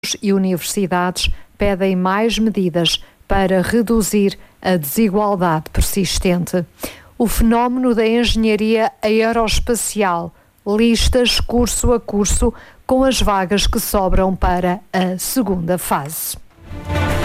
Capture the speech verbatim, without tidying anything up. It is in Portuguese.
e universidades pedem mais medidas para reduzir a desigualdade persistente. O fenómeno da engenharia aeroespacial, listas curso a curso com as vagas que sobram para a segunda fase.